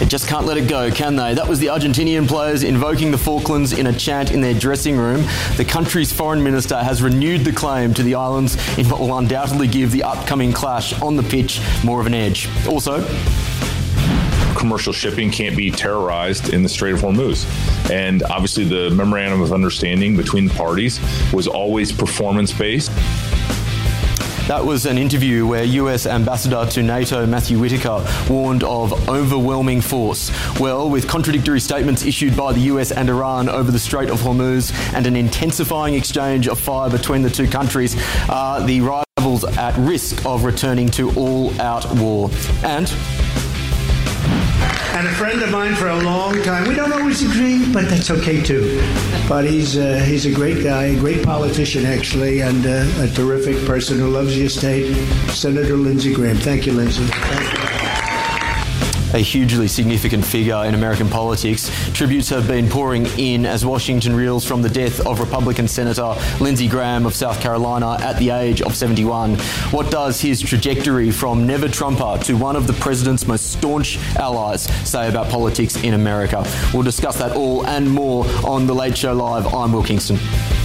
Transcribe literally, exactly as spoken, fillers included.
just can't let it go, can they? That was the Argentinian players invoking the Falklands in a chant in their dressing room. The country's foreign minister has renewed the claim to the islands in what will undoubtedly give the upcoming clash on the pitch more of an edge. Also, commercial shipping can't be terrorized in the Strait of Hormuz. And obviously the memorandum of understanding between the parties was always performance-based. That was an interview where U S Ambassador to NATO Matthew Whitaker warned of overwhelming force. Well, with contradictory statements issued by the U S and Iran over the Strait of Hormuz and an intensifying exchange of fire between the two countries, uh, the rivals at risk of returning to all-out war. And... And a friend of mine for a long time. We don't always agree, but that's okay too. But he's uh, he's a great guy, a great politician actually, and uh, a terrific person who loves the estate. Senator Lindsey Graham. Thank you, Lindsey. Thank you. A hugely significant figure in American politics. Tributes have been pouring in as Washington reels from the death of Republican Senator Lindsey Graham of South Carolina at the age of seventy-one. What does his trajectory from never Trumper to one of the president's most staunch allies say about politics in America? We'll discuss that all and more on The Late Show Live. I'm Will Kingston.